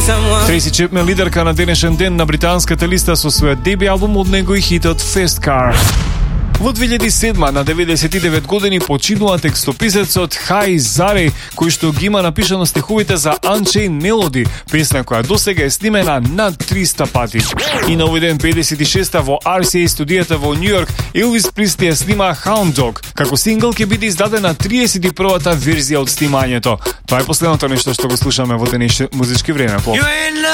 Трейси Чепмен, лидерка на денешен ден на британската листа со својот деби албум од него и хитот Fast Car. Во 2007 на 99 години починува текстописецот Хај Заре, кој што ги има напишано стиховите за Unchained Melody, песна која досега е снимена над 300 пати. И на овој ден 56-та во RCA студијата во Нью Йорк, Елвис Пресли снима Hound Dog. Како сингл ќе биде издадена 31-та верзија од снимањето. Тоа е последното нешто што го слушаме во денешно музички време.